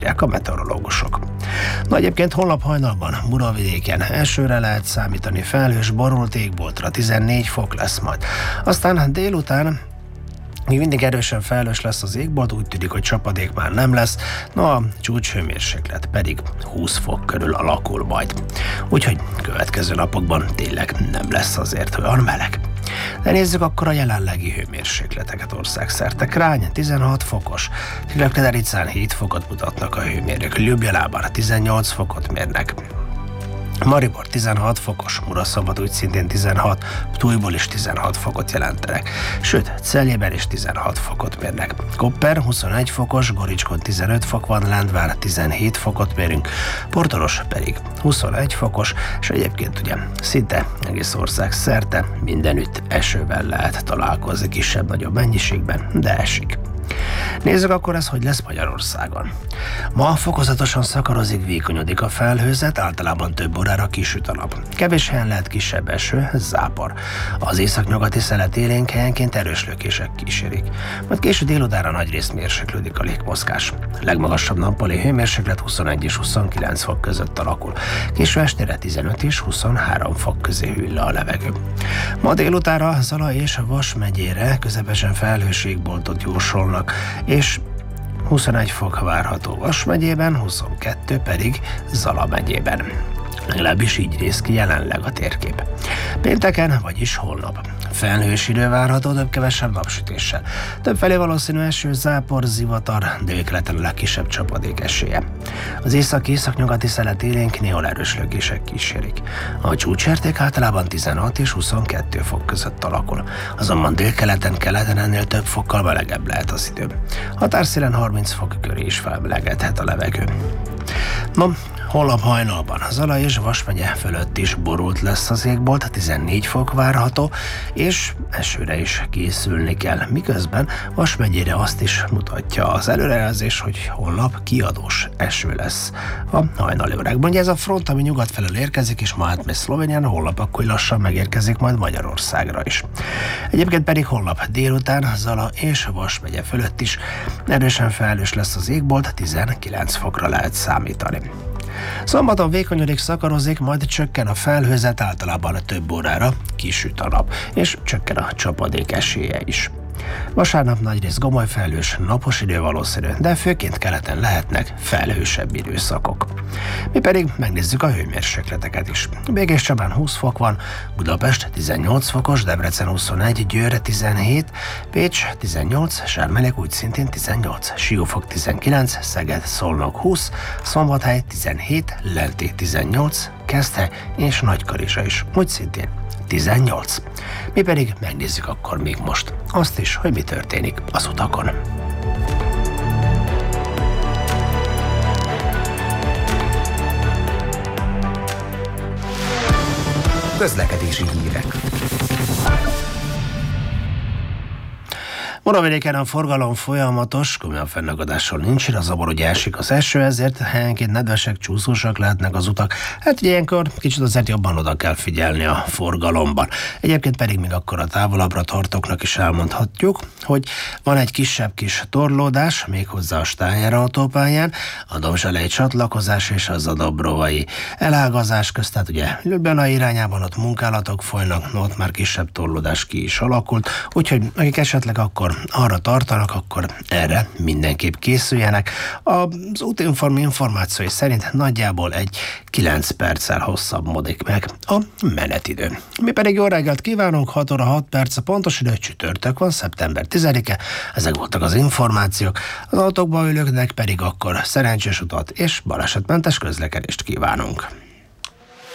a meteorológusok. Na egyébként holnap hajnalban Muravidéken esőre lehet számítani, felhős borult égboltra, 14 fok lesz majd. Aztán délután még mindig erősen felhős lesz az égbolt, úgy tűnik, hogy csapadék már nem lesz, a csúcshőmérséklet pedig 20 fok körül alakul majd. Úgyhogy következő napokban tényleg nem lesz azért olyan meleg. De nézzük akkor a jelenlegi hőmérsékleteket országszerte. Krány 16 fokos, Tilaknedericán 7 fokot mutatnak a hőmérők, Ljubljanában 18 fokot mérnek. Maribor 16 fokos, Muraszombat úgy szintén 16, Ptujból is 16 fokot jelentenek, sőt, Celjében is 16 fokot mérnek. Koper 21 fokos, Goricskon 15 fok van, Lendván 17 fokot mérünk, Portoros pedig 21 fokos, és egyébként ugye szinte egész ország szerte mindenütt esővel lehet találkozni kisebb-nagyobb mennyiségben, de esik. Nézzük akkor ezt, hogy lesz Magyarországon. Ma fokozatosan szakarozik, vékonyodik a felhőzet, általában több órára kisüt a nap. Kevés helyen lehet kisebb eső, zápor. Az északnyugati szelet élénk helyenként erős lökések kísérik. Majd késő délutára nagyrészt mérséklődik a légmozgás. Legmagasabb nappali hőmérséklet 21 és 29 fok között alakul. Késő estére 15 és 23 fok közé hűl le a levegő. Ma délutára Zala és Vas megyére közepesen felhős égboltot jósolnak, és 21 fok várható Vas megyében, 22 pedig Zala megyében. Legalábbis így néz ki jelenleg a térkép. Pénteken, vagyis holnap. Felhős idő várható, több-kevesebb napsütéssel. Többfelé valószínű eső, zápor, zivatar, délkeleten a legkisebb csapadék esélye. Az észak-északnyugati szelet élénk néhol erős lökések kísérik. A csúcsérték általában 16 és 22 fok között alakul. Azonban délkeleten, keleten ennél több fokkal melegebb lehet az idő. Határszélen 30 fok köré is felmelegedhet a levegő. No, holnap hajnalban Zala és Vas megye fölött is borult lesz az égbolt, 14 fok várható, és esőre is készülni kell. Miközben Vas megyére azt is mutatja az előrejelzés, hogy holnap kiadós eső lesz a hajnali órákban. Ugye ez a front, ami nyugat felől érkezik, és ma átmegy Szlovénián, holnap akkor lassan megérkezik majd Magyarországra is. Egyébként pedig holnap délután Zala és Vas megye fölött is erősen felhős lesz az égbolt, 19 fokra lehet számítani. Szombaton vékonyodik, szakarozik, majd csökken a felhőzet, általában több órára kisüt a nap, és csökken a csapadék esélye is. Vasárnap nagyrészt gomoly felhős, napos idő valószínű, de főként keleten lehetnek felhősebb időszakok. Mi pedig megnézzük a hőmérsékleteket is. Békéscsabán 20 fok van, Budapest 18 fokos, Debrecen 21, Győr 17, Pécs 18, Sármelek úgy szintén 18, Siófok 19, Szeged, Szolnok 20, Szombathely 17, Lelté 18, Keszthely és Nagykanizsa is úgy szintén 18. Mi pedig megnézzük akkor még most azt is, hogy mi történik az utakon. Közlekedési hírek. Muravidéken a forgalom folyamatos, komolyabb fennakadásról nincs, a zabor ugye esik az eső, ezért helyenként nedvesek, csúszósak lehetnek az utak. Hát ilyenkor kicsit azért jobban oda kell figyelni a forgalomban. Egyébként pedig még akkor a távolabbra tartóknak is elmondhatjuk, hogy van egy kisebb kis torlódás, méghozzá a Stájer autópályán, a Domzselei csatlakozás és az a Dobrovai elágazás közt, tehát ugye Ljubljana irányában ott munkálatok folynak, ott már kisebb torlódás ki is alakult, úgyhogy akik esetleg akkor arra tartanak, akkor erre mindenképp készüljenek. Az útinform információi szerint nagyjából egy 9 perccel hosszabbodik meg a menetidő. Mi pedig jó reggelt kívánunk, 6 óra 6 perc a pontos idő, csütörtök van, szeptember 10-e. Ezek voltak az információk. Az autókban ülőknek pedig akkor szerencsés utat és balesetmentes közlekedést kívánunk.